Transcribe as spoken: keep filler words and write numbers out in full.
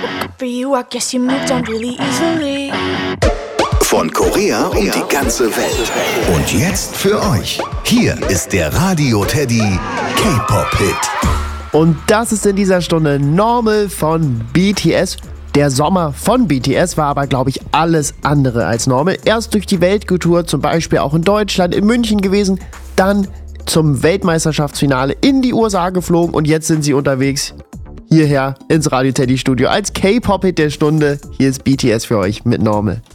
Von Korea um die ganze Welt. Und jetzt für euch. Hier ist der Radio Teddy K-Pop-Hit. Und das ist in dieser Stunde Normal von B T S. Der Sommer von B T S war aber, glaube ich, alles andere als normal. Erst durch die Welt getourt, zum Beispiel auch in Deutschland, in München gewesen, dann zum Weltmeisterschaftsfinale in die U S A geflogen und jetzt sind sie unterwegs hierher ins Radio Teddy Studio als K-Pop-Hit der Stunde. Hier ist B T S für euch mit Normal.